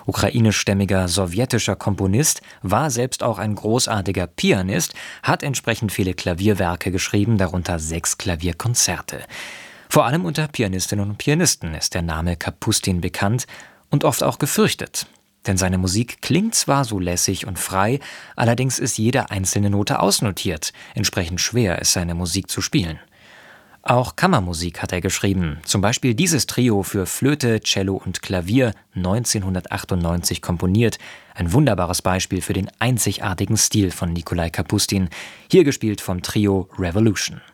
ukrainischstämmiger sowjetischer Komponist, war selbst auch ein großartiger Pianist, hat entsprechend viele Klavierwerke geschrieben, darunter 6 Klavierkonzerte. Vor allem unter Pianistinnen und Pianisten ist der Name Kapustin bekannt und oft auch gefürchtet. Denn seine Musik klingt zwar so lässig und frei, allerdings ist jede einzelne Note ausnotiert. Entsprechend schwer ist seine Musik zu spielen. Auch Kammermusik hat er geschrieben, zum Beispiel dieses Trio für Flöte, Cello und Klavier 1998 komponiert. Ein wunderbares Beispiel für den einzigartigen Stil von Nikolai Kapustin, hier gespielt vom Trio Revolution.